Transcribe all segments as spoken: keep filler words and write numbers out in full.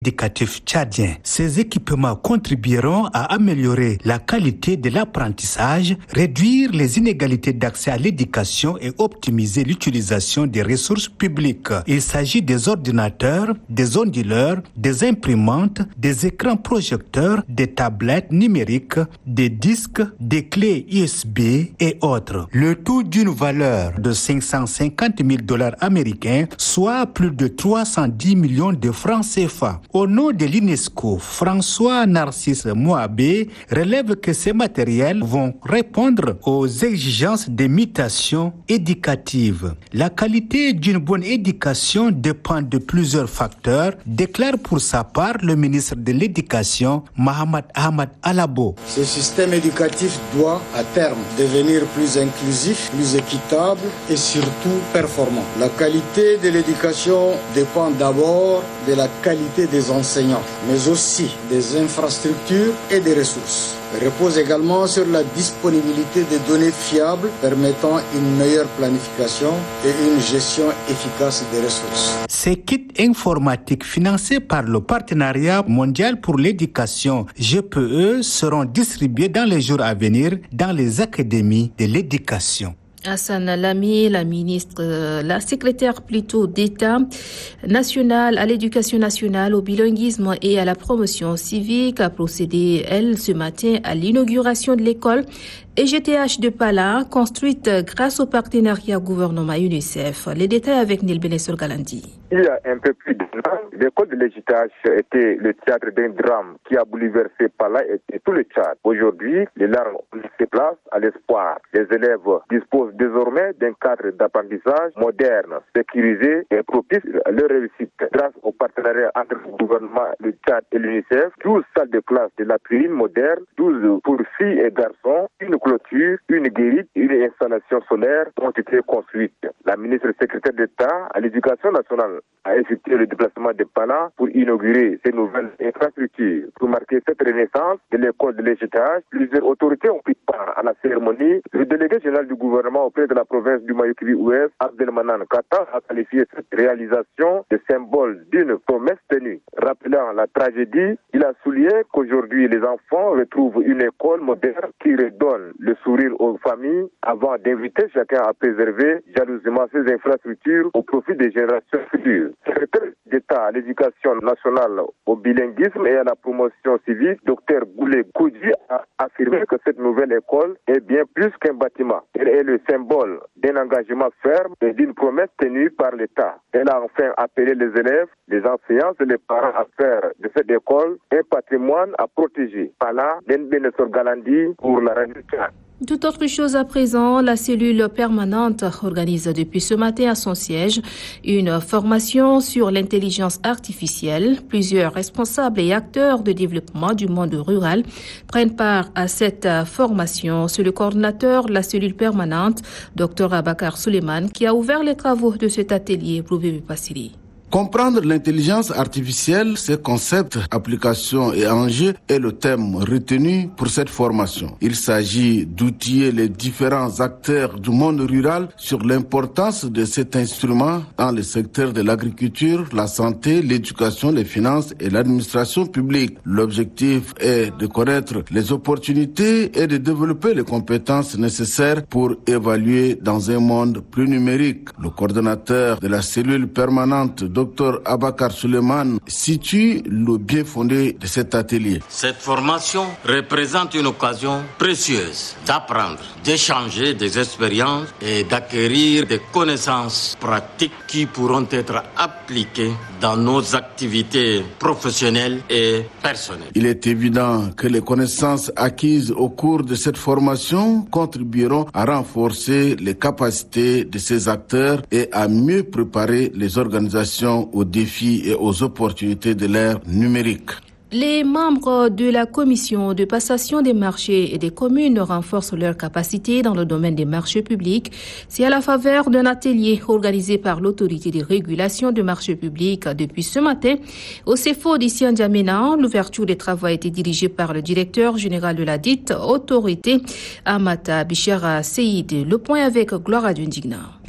éducatif tchadien. Ces équipements contribueront à améliorer la qualité de l'apprentissage, réduire les inégalités d'accès à l'éducation et optimiser l'utilisation des ressources publiques. Il s'agit des ordinateurs, des onduleurs, des imprimantes, des écrans projecteurs, des tablettes numériques, des disques, des clés U S B et autres. Le tout d'une valeur de cinq cent cinquante mille dollars américains, soit plus de trois cent dix millions de francs C F A. Au nom de l'UNESCO, François Narcisse Moabé relève que ces matériels vont répondre aux exigences des mutations éducatives. La qualité d'une bonne éducation dépend de plusieurs facteurs, déclare pour sa part le ministre de l'Éducation, Mohamed Ahmad Alabo. Ce système éducatif doit, à terme, devenir plus inclusif, plus équitable et surtout performant. La qualité de l'éducation dépend d'abord de la qualité des enseignants, mais aussi des infrastructures et des ressources. Elle repose également sur la disponibilité de données fiables permettant une meilleure planification et une gestion efficace des ressources. Ces kits informatiques financés par le Partenariat mondial pour l'éducation G P E seront distribués dans les jours à venir dans les académies de l'éducation. Hassan Lamy, la ministre, la secrétaire plutôt d'État nationale à l'éducation nationale, au bilinguisme et à la promotion civique, a procédé, elle, ce matin à l'inauguration de l'école E G T H de Pala, construite grâce au partenariat gouvernement-UNICEF. Les détails avec Nil Benessor Galandi. Il y a un peu plus d'un an, l'école de l'E G T H était le théâtre d'un drame qui a bouleversé Pala et, et tout le Tchad. Aujourd'hui, les larmes ont laissé place à l'espoir. Les élèves disposent désormais d'un cadre d'apprentissage moderne, sécurisé et propice à leur réussite. Grâce au partenariat entre le gouvernement, le Tchad et l'UNICEF, douze salles de classe de la cuisine moderne, douze pour filles et garçons, une clôture, une guérite et une installation solaire ont été construites. La ministre secrétaire d'État à l'éducation nationale a effectué le déplacement de Pala pour inaugurer ces nouvelles infrastructures. Pour marquer cette renaissance de l'école de l'E G T H, plusieurs autorités ont pris part à la cérémonie. Le délégué général du gouvernement auprès de la province du Mayokili-Ouest, Abdelmanan Kata, a qualifié cette réalisation de symbole d'une promesse tenue. Rappelant la tragédie, il a souligné qu'aujourd'hui les enfants retrouvent une école moderne qui redonne le sourire aux familles avant d'inviter chacun à préserver jalousement ces infrastructures au profit des générations futures. Le secrétaire d'État à l'éducation nationale, au bilinguisme et à la promotion civique, Dr Goulé Koudji, a affirmé que cette nouvelle école est bien plus qu'un bâtiment. Elle est le symbole d'un engagement ferme et d'une promesse tenue par l'État. Elle a enfin appelé les élèves, les enseignants et les parents à faire de cette école un patrimoine à protéger. Par là, Ben Benessor Galandi pour la radio. Toute autre chose à présent, la cellule permanente organise depuis ce matin à son siège une formation sur l'intelligence artificielle. Plusieurs responsables et acteurs de développement du monde rural prennent part à cette formation. C'est le coordinateur de la cellule permanente, Dr Abakar Suleiman, qui a ouvert les travaux de cet atelier pour Bébé Passiri. Comprendre l'intelligence artificielle, ses concepts, applications et enjeux est le thème retenu pour cette formation. Il s'agit d'outiller les différents acteurs du monde rural sur l'importance de cet instrument dans le secteur de l'agriculture, la santé, l'éducation, les finances et l'administration publique. L'objectif est de connaître les opportunités et de développer les compétences nécessaires pour évaluer dans un monde plus numérique. Le coordonnateur de la cellule permanente, Dr Abakar Suleiman, situe le bien fondé de cet atelier. Cette formation représente une occasion précieuse d'apprendre, d'échanger des expériences et d'acquérir des connaissances pratiques qui pourront être appliquées dans nos activités professionnelles et personnelles. Il est évident que les connaissances acquises au cours de cette formation contribueront à renforcer les capacités de ces acteurs et à mieux préparer les organisations aux défis et aux opportunités de l'ère numérique. Les membres de la commission de passation des marchés et des communes renforcent leurs capacités dans le domaine des marchés publics. C'est à la faveur d'un atelier organisé par l'autorité de régulation des marchés publics depuis ce matin au C F O d'ici à N'Djamena. L'ouverture des travaux a été dirigée par le directeur général de la dite autorité, Amata Bichara Seyd. Le point avec Gloire Adundigna.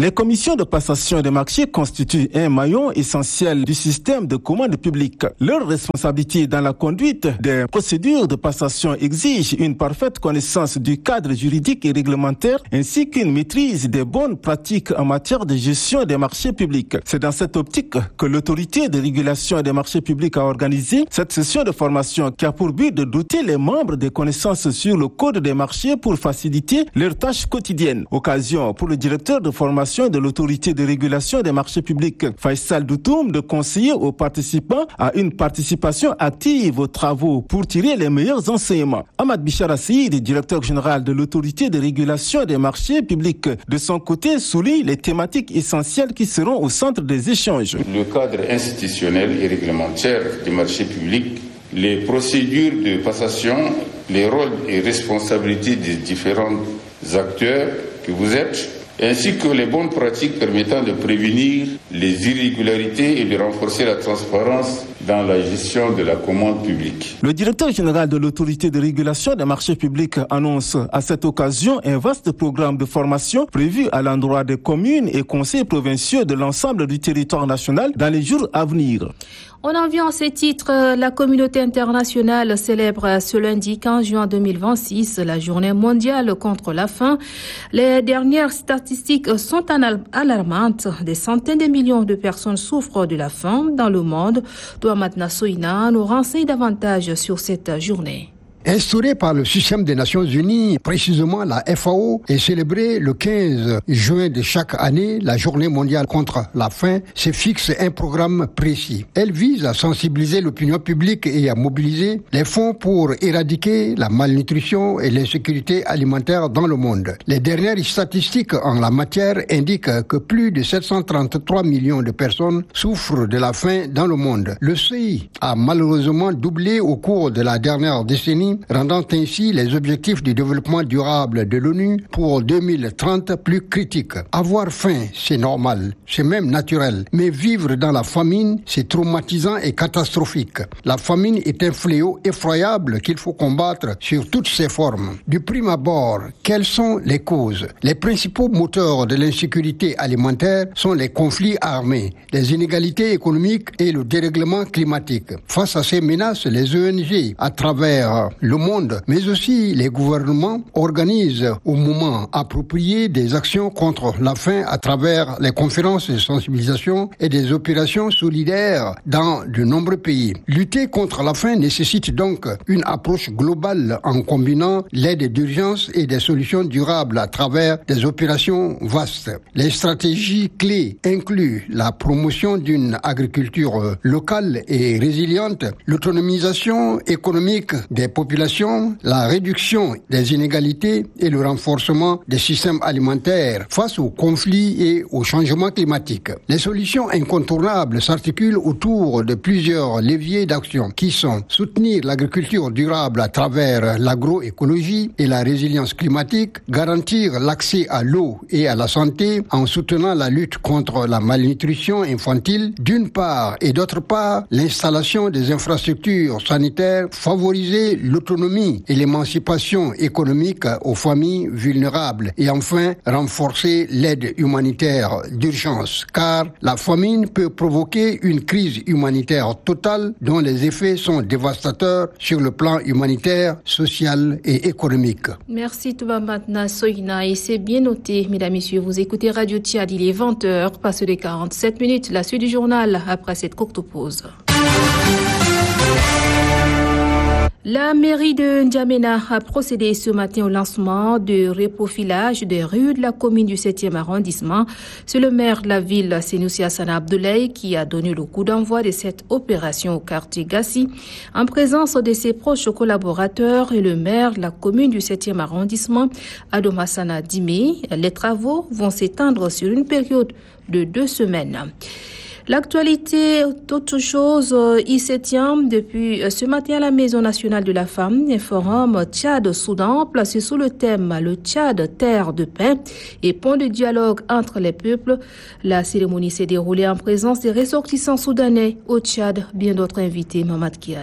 Les commissions de passation des marchés constituent un maillon essentiel du système de commande publique. Leur responsabilité dans la conduite des procédures de passation exige une parfaite connaissance du cadre juridique et réglementaire ainsi qu'une maîtrise des bonnes pratiques en matière de gestion des marchés publics. C'est dans cette optique que l'autorité de régulation des marchés publics a organisé cette session de formation qui a pour but de doter les membres des connaissances sur le code des marchés pour faciliter leurs tâches quotidiennes. Occasion pour le directeur de formation de l'autorité de régulation des marchés publics, Faisal Doutoum, de conseiller aux participants à une participation active aux travaux pour tirer les meilleurs enseignements. Ahmad Bichara Seyid, directeur général de l'autorité de régulation des marchés publics, de son côté souligne les thématiques essentielles qui seront au centre des échanges. Le cadre institutionnel et réglementaire des marchés publics, les procédures de passation, les rôles et responsabilités des différents acteurs que vous êtes, ainsi que les bonnes pratiques permettant de prévenir les irrégularités et de renforcer la transparence dans la gestion de la commande publique. Le directeur général de l'autorité de régulation des marchés publics annonce à cette occasion un vaste programme de formation prévu à l'endroit des communes et conseils provinciaux de l'ensemble du territoire national dans les jours à venir. On en vient à ces titres. La communauté internationale célèbre ce lundi quinze juin deux mille vingt-six la journée mondiale contre la faim. Les dernières statistiques sont alarmantes. Des centaines de millions de personnes souffrent de la faim dans le monde. Touamat Nassoina nous renseigne davantage sur cette journée. Instaurée par le système des Nations Unies, précisément la F A O, et célébrée le quinze juin de chaque année, la journée mondiale contre la faim se fixe un programme précis. Elle vise à sensibiliser l'opinion publique et à mobiliser les fonds pour éradiquer la malnutrition et l'insécurité alimentaire dans le monde. Les dernières statistiques en la matière indiquent que plus de sept cent trente-trois millions de personnes souffrent de la faim dans le monde. Le seuil a malheureusement doublé au cours de la dernière décennie, rendant ainsi les objectifs du développement durable de l'ONU pour deux mille trente plus critiques. Avoir faim, c'est normal, c'est même naturel, mais vivre dans la famine, c'est traumatisant et catastrophique. La famine est un fléau effroyable qu'il faut combattre sur toutes ses formes. Du prime abord, quelles sont les causes? Les principaux moteurs de l'insécurité alimentaire sont les conflits armés, les inégalités économiques et le dérèglement climatique. Face à ces menaces, les O N G, à travers le monde, mais aussi les gouvernements, organisent au moment approprié des actions contre la faim à travers les conférences de sensibilisation et des opérations solidaires dans de nombreux pays. Lutter contre la faim nécessite donc une approche globale en combinant l'aide d'urgence et des solutions durables à travers des opérations vastes. Les stratégies clés incluent la promotion d'une agriculture locale et résiliente, l'autonomisation économique des populations, la réduction des inégalités et le renforcement des systèmes alimentaires face aux conflits et au changement climatique. Les solutions incontournables s'articulent autour de plusieurs leviers d'action qui sont soutenir l'agriculture durable à travers l'agroécologie et la résilience climatique, garantir l'accès à l'eau et à la santé en soutenant la lutte contre la malnutrition infantile d'une part et d'autre part l'installation des infrastructures sanitaires, favoriser l'autonomie et l'émancipation économique aux familles vulnérables et enfin renforcer l'aide humanitaire d'urgence car la famine peut provoquer une crise humanitaire totale dont les effets sont dévastateurs sur le plan humanitaire, social et économique. Merci Touamat Nassoina et c'est bien noté, mesdames et messieurs, vous écoutez Radio Tchad, il est vingt heures, passé de quarante-sept minutes, la suite du journal après cette courte pause. La mairie de N'Djamena a procédé ce matin au lancement de reprofilage des rues de la commune du septième arrondissement. C'est le maire de la ville, Senoussi Hassan Abdoulaye, qui a donné le coup d'envoi de cette opération au quartier Gassi, en présence de ses proches collaborateurs et le maire de la commune du septième arrondissement, Adom Hassana Dime. Les travaux vont s'étendre sur une période de deux semaines. L'actualité, autre chose, il se tient depuis ce matin à la Maison nationale de la femme, un forum Tchad-Soudan placé sous le thème le Tchad, terre de paix et pont de dialogue entre les peuples. La cérémonie s'est déroulée en présence des ressortissants soudanais au Tchad, bien d'autres invités, Mamad Kiala.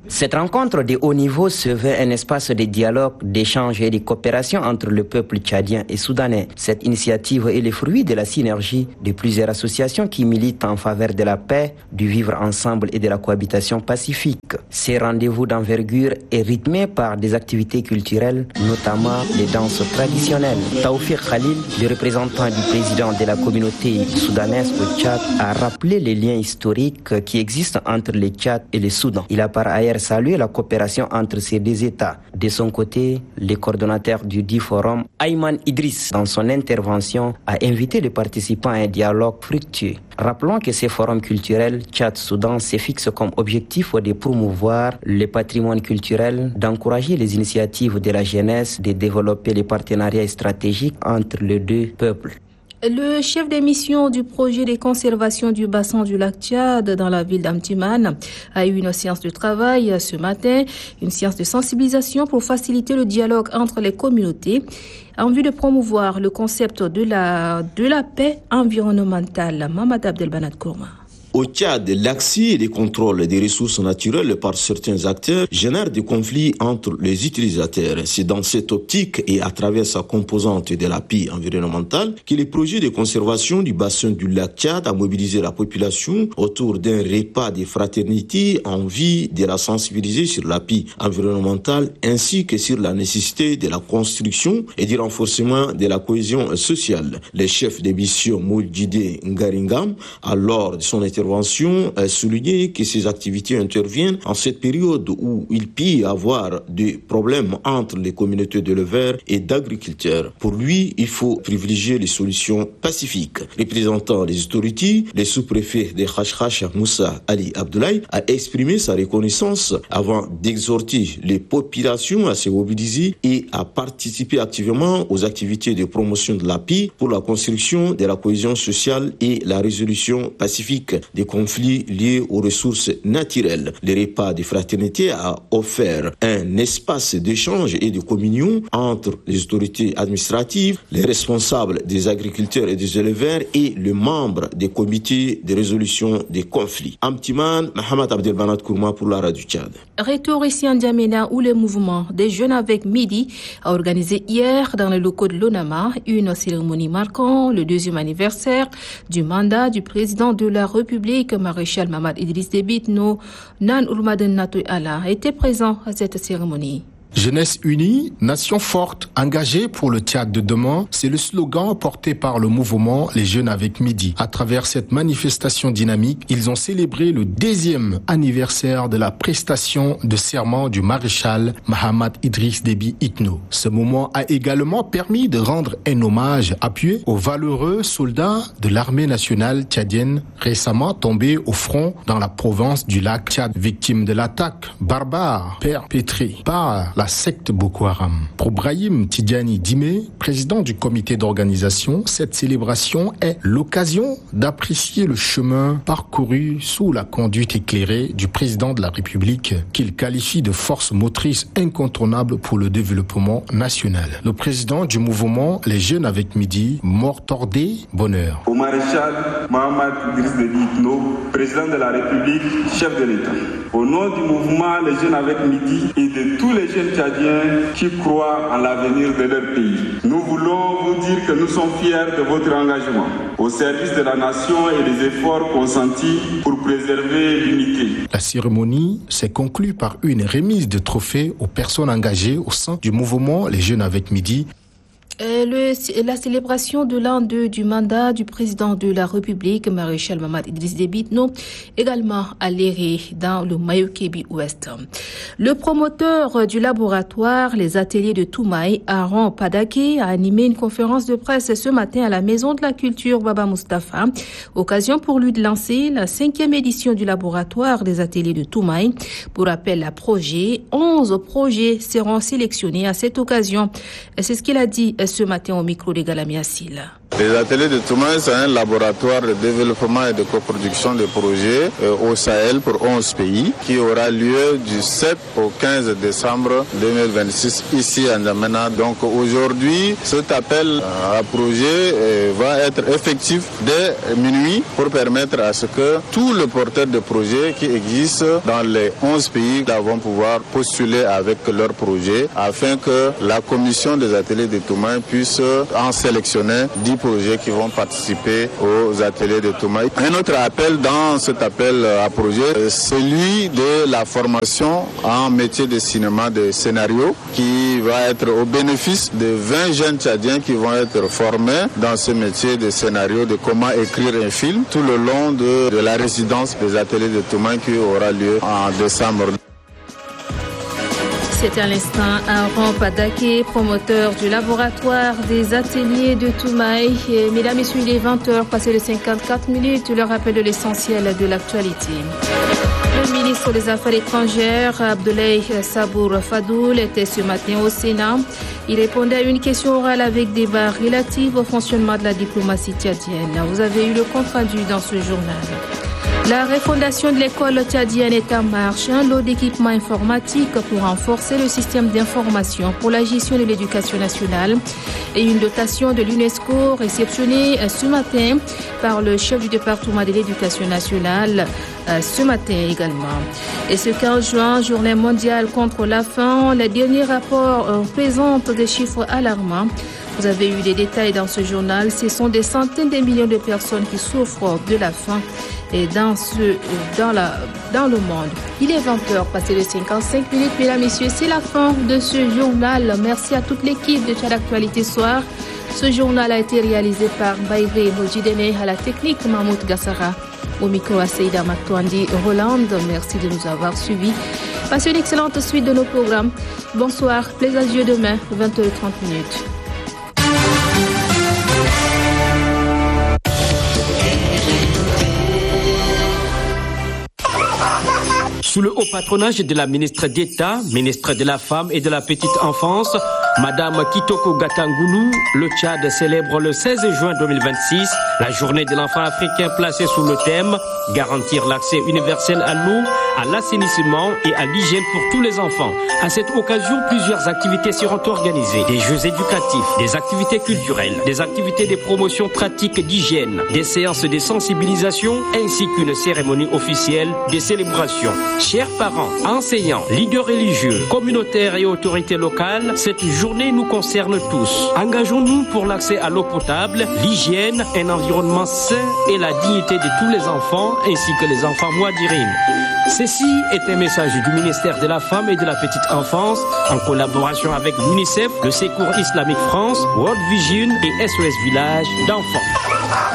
Cette rencontre de haut niveau se veut un espace de dialogue, d'échange et de coopération entre le peuple tchadien et soudanais. Cette initiative est le fruit de la synergie de plusieurs associations qui militent en faveur de la paix, du vivre ensemble et de la cohabitation pacifique. Ces rendez-vous d'envergure est rythmé par des activités culturelles, notamment les danses traditionnelles. Taoufik Khalil, le représentant du président de la communauté soudanaise au Tchad, a rappelé les liens historiques qui existent entre le Tchad et le Soudan. Il a par ailleurs salué la coopération entre ces deux États. De son côté, le coordonnateur du dit forum, Ayman Idriss, dans son intervention, a invité les participants à un dialogue fructueux. Rappelons que ces forums culturels Tchad-Soudan se fixent comme objectif de promouvoir le patrimoine culturel, d'encourager les initiatives de la jeunesse, de développer les partenariats stratégiques entre les deux peuples. Le chef de mission du projet de conservation du bassin du lac Tchad dans la ville d'Amtiman a eu une séance de travail ce matin, une séance de sensibilisation pour faciliter le dialogue entre les communautés en vue de promouvoir le concept de la, de la paix environnementale. Mamad Abdelbanat Kourma. Au Tchad, l'accès et les contrôles des ressources naturelles par certains acteurs génèrent des conflits entre les utilisateurs. C'est dans cette optique et à travers sa composante de la paix environnementale que le projet de conservation du bassin du lac Tchad a mobilisé la population autour d'un repas de fraternité en vue de la sensibiliser sur la paix environnementale ainsi que sur la nécessité de la construction et du renforcement de la cohésion sociale. Le chef de mission Moudjide Ngaringam, à lors de son intervention, a souligné que ces activités interviennent en cette période où il peut y avoir des problèmes entre les communautés d'éleveurs et d'agriculteurs. Pour lui, il faut privilégier les solutions pacifiques. Représentant les autorités, le sous-préfet de Khachkhacha, Moussa Ali Abdoulaye, a exprimé sa reconnaissance avant d'exhorter les populations à se mobiliser et à participer activement aux activités de promotion de la paix pour la construction de la cohésion sociale et la résolution pacifique des conflits liés aux ressources naturelles. Le repas de fraternité a offert un espace d'échange et de communion entre les autorités administratives, les responsables des agriculteurs et des éleveurs et les membres des comités de résolution des conflits. Amtiman, Mohamed Abdelbanat Kourma pour la Radio Tchad. Retour ici en N'Djamena où le mouvement des jeunes avec Midi a organisé hier dans les locaux de l'ONAMA une cérémonie marquant le deuxième anniversaire du mandat du président de la République, Maréchal Mamad Idriss Déby Itno. Nan Oulmaden Natoy Allah était présent à cette cérémonie. Jeunesse unie, nation forte, engagée pour le Tchad de demain, c'est le slogan porté par le mouvement Les Jeunes avec Midi. À travers cette manifestation dynamique, ils ont célébré le deuxième anniversaire de la prestation de serment du maréchal Mamad Idriss Déby Itno. Ce moment a également permis de rendre un hommage appuyé aux valeureux soldats de l'armée nationale tchadienne récemment tombés au front dans la province du lac Tchad, victimes de l'attaque barbare perpétrée par la secte Boko Haram. Pour Brahim Tidjani Dime, président du comité d'organisation, cette célébration est l'occasion d'apprécier le chemin parcouru sous la conduite éclairée du président de la République, qu'il qualifie de force motrice incontournable pour le développement national. Le président du mouvement Les Jeunes avec Midi, Mortordé Bonheur. Au maréchal Mamad Idriss Déby Itno, président de la République, chef de l'État. Au nom du mouvement Les Jeunes avec Midi et de tous les jeunes Tchadiens qui croient en l'avenir de leur pays, nous voulons vous dire que nous sommes fiers de votre engagement au service de la nation et des efforts consentis pour préserver l'unité. La cérémonie s'est conclue par une remise de trophées aux personnes engagées au sein du mouvement Les Jeunes avec Midi. Le, la célébration de l'an deux du mandat du président de la République, Maréchal Mamad Idriss Déby Itno, également à l'Éré dans le Mayo-Kébi Ouest. Le promoteur du laboratoire Les Ateliers de Toumaï, Aaron Padaké, a animé une conférence de presse ce matin à la Maison de la Culture Baba Mustapha, occasion pour lui de lancer la cinquième édition du laboratoire des Ateliers de Toumaï. Pour rappel à projet, onze projets seront sélectionnés à cette occasion. C'est ce qu'il a dit ce matin au micro de Galami Assil. Les ateliers de Toumaï, c'est un laboratoire de développement et de coproduction de projets euh, au Sahel pour onze pays qui aura lieu du sept au quinze décembre deux mille vingt-six ici à N'Djamena. Donc aujourd'hui, cet appel euh, à projet euh, va être effectif dès minuit pour permettre à ce que tous les porteurs de projets qui existent dans les onze pays vont pouvoir postuler avec leurs projets afin que la commission des ateliers de Toumaï puisse en sélectionner dix projets qui vont participer aux ateliers de Toumaï. Un autre appel dans cet appel à projet, c'est celui de la formation en métier de cinéma, de scénario, qui va être au bénéfice de vingt jeunes Tchadiens qui vont être formés dans ce métier de scénario, de comment écrire un film, tout le long de, de la résidence des ateliers de Toumaï qui aura lieu en décembre. C'est à l'instant Aaron Padake, promoteur du laboratoire des ateliers de Toumaï. Et, mesdames et messieurs, il est vingt heures, passé de cinquante-quatre minutes, le rappel de l'essentiel de l'actualité. Le ministre des Affaires étrangères, Abdoulaye Sabour Fadoul, était ce matin au Sénat. Il répondait à une question orale avec débat relatif au fonctionnement de la diplomatie tchadienne. Vous avez eu le compte rendu dans ce journal. La refondation de l'école tchadienne est en marche. Un lot d'équipements informatiques pour renforcer le système d'information pour la gestion de l'éducation nationale et une dotation de l'UNESCO réceptionnée ce matin par le chef du département de l'éducation nationale ce matin également. Et ce quinze juin, journée mondiale contre la faim, les derniers rapports présentent des chiffres alarmants. Vous avez eu des détails dans ce journal. Ce sont des centaines de millions de personnes qui souffrent de la faim et dans, ce, dans, la, dans le monde. Il est vingt heures, passé de cinquante-cinq minutes. Mesdames et messieurs, c'est la fin de ce journal. Merci à toute l'équipe de Tchad Actualité Soir. Ce journal a été réalisé par Baïvé Mojidene, à la technique Mahmoud Gassara. Au micro à Seïda Maktouandi Roland. Merci de nous avoir suivis. Passez une excellente suite de nos programmes. Bonsoir, plaisir à Dieu demain, vingt heures trente minutes. Sous le haut patronage de la ministre d'État, ministre de la Femme et de la Petite Enfance, Madame Kitoko Gatangulu, le Tchad célèbre le seize juin deux mille vingt-six la journée de l'enfant africain placée sous le thème « Garantir l'accès universel à l'eau, à l'assainissement et à l'hygiène pour tous les enfants ». À cette occasion, plusieurs activités seront organisées. Des jeux éducatifs, des activités culturelles, des activités de promotion pratique d'hygiène, des séances de sensibilisation ainsi qu'une cérémonie officielle de célébration. Chers parents, enseignants, leaders religieux, communautaires et autorités locales, cette journée nous concerne tous. Engageons-nous pour l'accès à l'eau potable, l'hygiène, un environnement sain et la dignité de tous les enfants ainsi que les enfants mouadirines. Ceci est un message du ministère de la Femme et de la Petite Enfance en collaboration avec l'UNICEF, le Secours Islamique France, World Vision et S O S Village d'enfants.